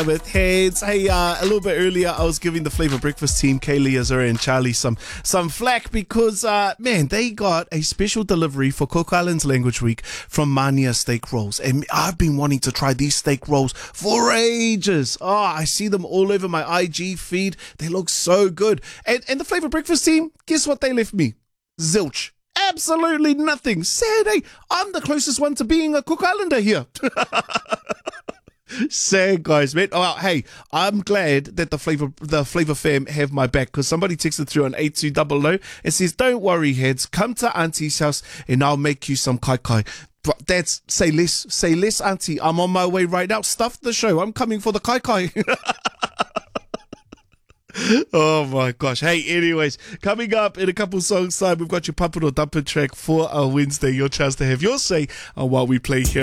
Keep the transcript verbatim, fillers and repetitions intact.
With heads. Hey, uh, a little bit earlier, I was giving the Flavor Breakfast team, Kaylee, Azura, and Charlie some some flack because, uh, man, they got a special delivery for Cook Islands Language Week from Mania Steak Rolls. And I've been wanting to try these steak rolls for ages. Oh, I see them all over my I G feed. They look so good. And, and the Flavor Breakfast team, guess what they left me? Zilch. Absolutely nothing. Sad, eh? I'm the closest one to being a Cook Islander here. Sad, guys, man. Oh, hey, I'm glad that the flavor the flavor fam have my back because somebody texted through on eight two double oh and says, "Don't worry, heads. Come to Auntie's house and I'll make you some kai kai." But that's say less, say less, Auntie. I'm on my way right now. Stuff the show. I'm coming for the kai kai. Oh my gosh. Hey, anyways, coming up in a couple songs time, we've got your Pump It or Dump It track for our Wednesday. Your chance to have your say on what we play here.